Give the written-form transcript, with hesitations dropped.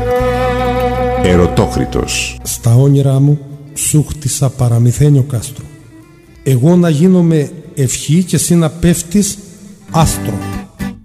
Ερωτόκριτος. Στα όνειρά μου σου χτίσα παραμυθένιο κάστρο. Εγώ να γίνομαι ευχή και εσύ να πέφτεις άστρο.